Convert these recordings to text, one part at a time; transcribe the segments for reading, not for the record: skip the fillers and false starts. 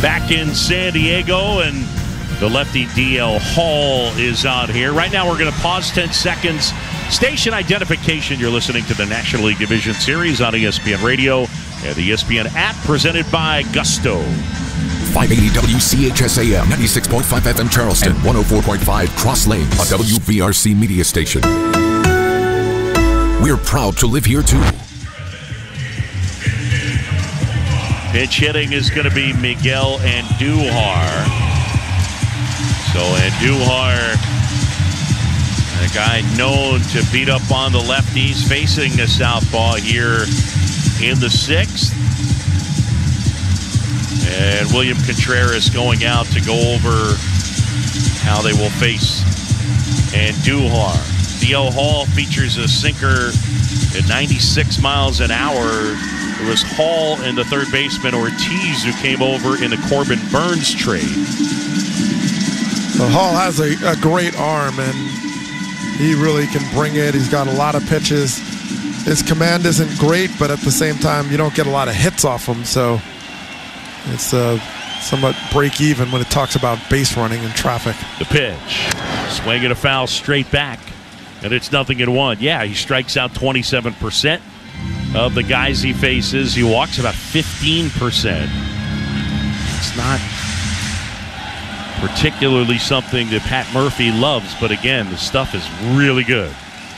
back in San Diego, and the lefty DL Hall is out here. Right now we're going to pause 10 seconds. Station identification. You're listening to the National League Division Series on ESPN Radio and the ESPN app, presented by Gusto. 580 WCHSAM, 96.5 FM Charleston, 104.5 Cross Lanes, a WVRC media station. We're proud to live here too. Pitch hitting is going to be Miguel Andujar. So Andujar, a guy known to beat up on the lefties, facing a southpaw here in the 6th. And William Contreras going out to go over how they will face Andujar. DL Hall features a sinker at 96 miles an hour. It was Hall and the third baseman Ortiz who came over in the Corbin Burns trade. Well, Hall has a great arm, and he really can bring it. He's got a lot of pitches. His command isn't great, but at the same time, you don't get a lot of hits off him, so it's somewhat break even when it talks about base running and traffic. The pitch. Swing and a foul straight back, and it's 0-1. Yeah, he strikes out 27% of the guys he faces. He walks about 15%. It's not particularly something that Pat Murphy loves, but again, the stuff is really good.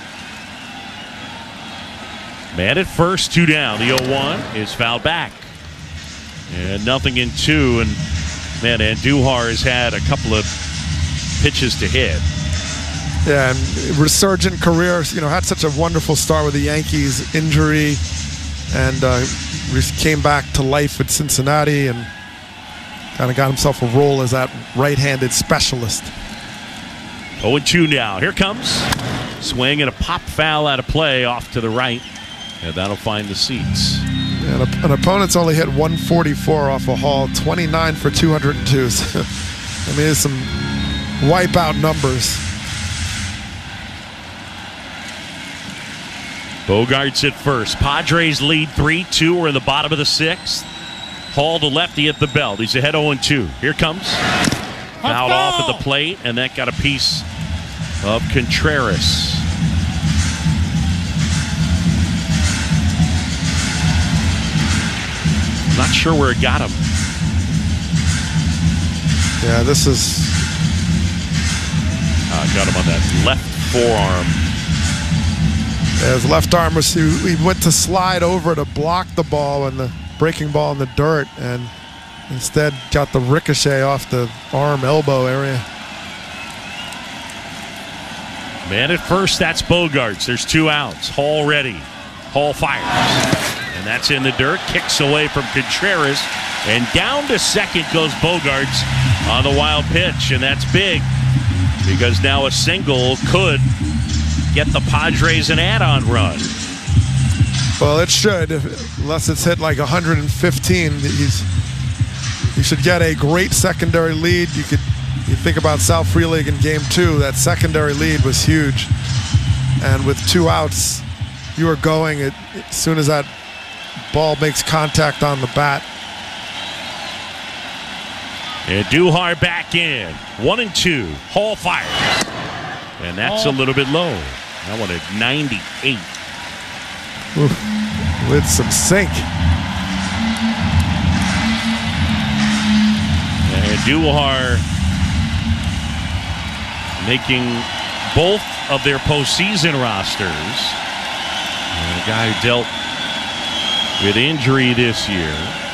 Man at first, 2 down. The 0-1 is fouled back. And 0-2. And man, Andujar has had a couple of pitches to hit. Yeah, and resurgent career. Had such a wonderful start with the Yankees, injury, and came back to life at Cincinnati and kind of got himself a role as that right-handed specialist. 0-2 now. Here comes. Swing and a pop foul out of play off to the right. And that'll find the seats. And an opponent's only hit 144 off a Hall, 29 for 202. So, there's some wipeout numbers. Bogaerts at first. Padres lead 3-2. We're in the bottom of the 6th. Hall to lefty at the belt. He's ahead 0-2. Here comes. Fouled off at the plate, and that got a piece of Contreras. Not sure where it got him. Yeah, this is... got him on that left forearm. Yeah, his left arm was... He went to slide over to block the ball and the breaking ball in the dirt, and instead got the ricochet off the arm, elbow area. Man at first, that's Bogaerts. There's 2 outs. Hall ready. Hall fires. And that's in the dirt. Kicks away from Contreras. And down to second goes Bogaerts on the wild pitch. And that's big, because now a single could get the Padres an add-on run. Well, it should, unless it's hit like 115. He should get a great secondary lead. You think about Sal Frelick in Game 2. That secondary lead was huge. And with 2 outs, you are going as soon as that ball makes contact on the bat. And Andujar back in. 1-2. Hall fires. And that's a little bit low. That one at 98. Oof, with some sink. And Andujar making both of their postseason rosters. And a guy who dealt with injury this year.